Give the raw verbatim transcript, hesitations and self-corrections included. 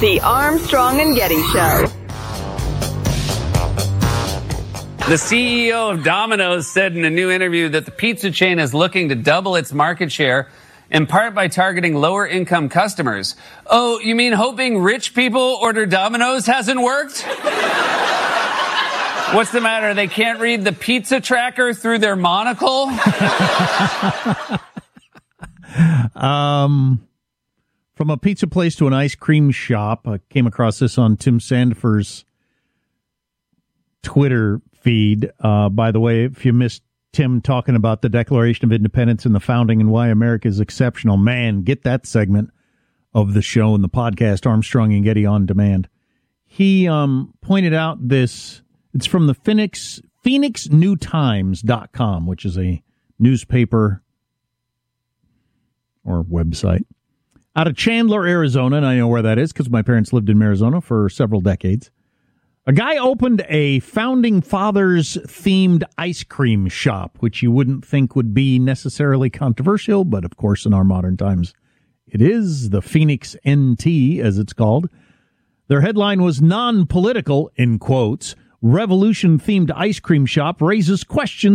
The Armstrong and Getty Show. The C E O of Domino's said in a new interview that the pizza chain is looking to double its market share, in part by targeting lower-income customers. Oh, you mean hoping rich people order Domino's hasn't worked? What's the matter? They can't read the pizza tracker through their monocle? um, from a pizza place to an ice cream shop. I came across this on Tim Sandefur's Twitter feed. Uh, by the way, if you missed Tim talking about the Declaration of Independence and the founding and why America is exceptional, man, get that segment of the show and the podcast, Armstrong and Getty On Demand. He um, pointed out this. It's from the Phoenix, Phoenix New Times dot com, which is a newspaper or website out of Chandler, Arizona, and I know where that is because my parents lived in Arizona for several decades. A guy opened a Founding Fathers-themed ice cream shop, which you wouldn't think would be necessarily controversial, but of course in our modern times it is. The Phoenix N T, as it's called. Their headline was non-political, in quotes, revolution-themed ice cream shop raises questions